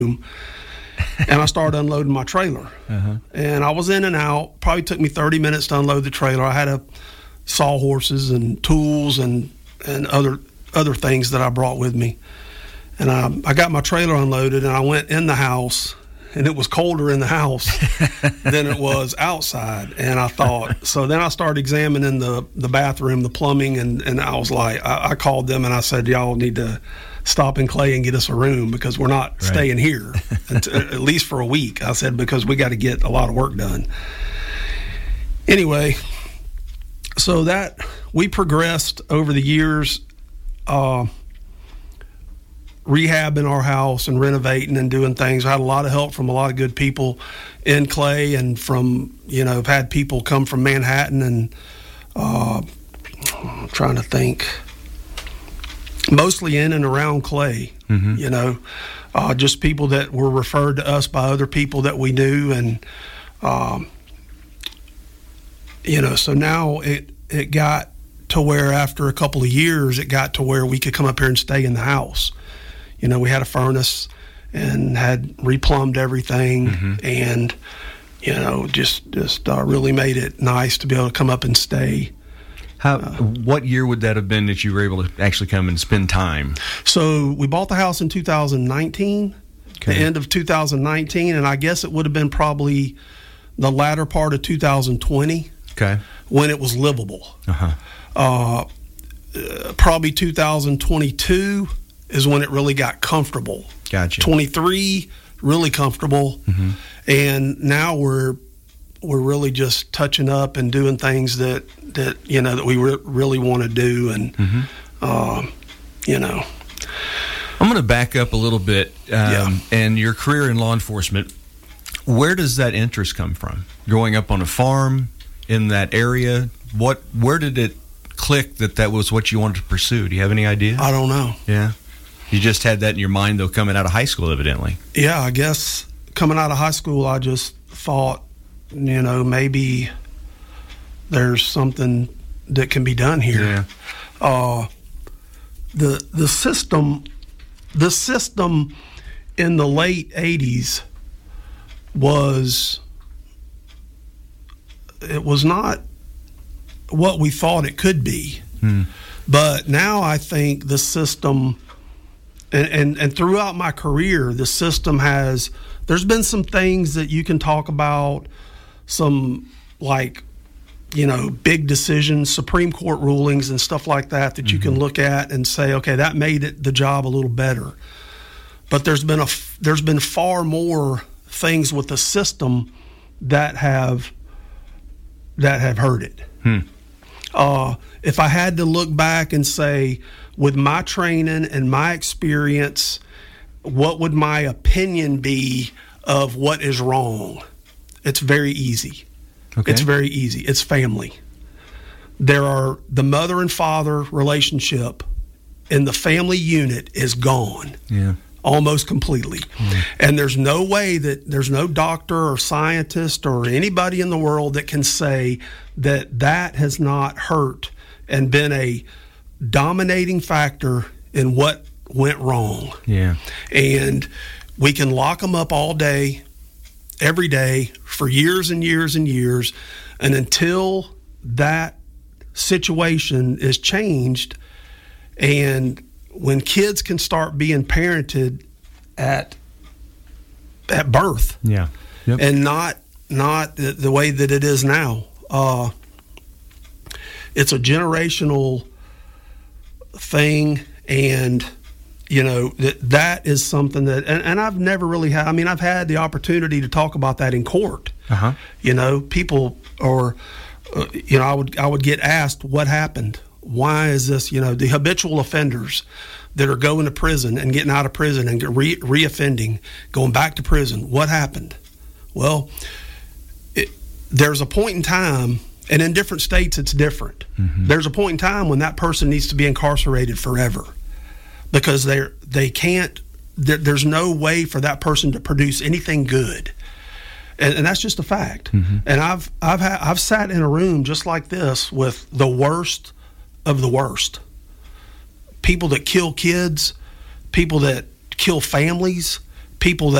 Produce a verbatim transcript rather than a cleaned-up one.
and I started unloading my trailer. Uh-huh. And I was in and out. Probably took me thirty minutes to unload the trailer. I had a sawhorses and tools and and other other things that I brought with me. And I I got my trailer unloaded, and I went in the house, and it was colder in the house than it was outside. And I thought, so then I started examining the, the bathroom, the plumbing, and, and I was like, I, I called them and I said, y'all need to stop in Clay and get us a room because we're not right. staying here, until, at least for a week. I said, because we got to get a lot of work done. Anyway, so that we progressed over the years, uh, rehabbing our house and renovating and doing things. I had a lot of help from a lot of good people in Clay, and from, you know, I've had people come from Manhattan, and uh, I'm trying to think, mostly in and around Clay, mm-hmm. you know, uh, just people that were referred to us by other people that we knew. And, um, you know, so now it, it got to where after a couple of years, it got to where we could come up here and stay in the house. You know, we had a furnace and had replumbed everything, mm-hmm. and, you know, just just uh, really made it nice to be able to come up and stay. How? Uh, what year would that have been that you were able to actually come and spend time? So we bought the house in two thousand nineteen, okay. the end of two thousand nineteen, and I guess it would have been probably the latter part of two thousand twenty, okay, when it was livable. Uh-huh. Uh, uh, probably two thousand twenty-two is when it really got comfortable. Gotcha. twenty-three, really comfortable. Mm-hmm. And now we're we're really just touching up and doing things that, that you know, that we re- really want to do. And, mm-hmm. uh, you know. I'm going to back up a little bit. Um, yeah. And your career in law enforcement, where does that interest come from? Growing up on a farm in that area, what? Where did it click that that was what you wanted to pursue? Do you have any idea? I don't know. Yeah. You just had that in your mind, though, coming out of high school, evidently. Yeah, I guess coming out of high school, I just thought, you know, maybe there's something that can be done here. Yeah. Uh, the the system, the system in the late eighties was, it was not what we thought it could be. Hmm. But now I think the system, and, and, and throughout my career, the system has, there's been some things that you can talk about, some like, you know, big decisions, Supreme Court rulings and stuff like that, that mm-hmm. you can look at and say, okay, that made it the job a little better. But there's been a, there's been far more things with the system that have, that have hurt it. Hmm. Uh, if I had to look back and say, with my training and my experience, what would my opinion be of what is wrong? It's very easy. Okay. It's very easy. It's family. There are, the mother and father relationship in the family unit is gone. Yeah. Almost completely. Mm. And there's no way that, there's no doctor or scientist or anybody in the world that can say that that has not hurt and been a dominating factor in what went wrong. Yeah. And we can lock them up all day, every day, for years and years and years, and until that situation is changed, and when kids can start being parented at at birth, yeah, yep. and not not the, the way that it is now, uh, it's a generational thing, and you know that that is something that, and, and I've never really had. I mean, I've had the opportunity to talk about that in court. Uh-huh. You know, people or uh, you know, I would I would get asked what happened. Why is this, you know, the habitual offenders that are going to prison and getting out of prison and re- reoffending, going back to prison, what happened? Well, it, there's a point in time, and in different states it's different. Mm-hmm. There's a point in time when that person needs to be incarcerated forever because they're, they can't, there, there's no way for that person to produce anything good. And, and that's just a fact. Mm-hmm. And I've, I've, ha- I've sat in a room just like this with the worst of the worst. People that kill kids, people that kill families, people that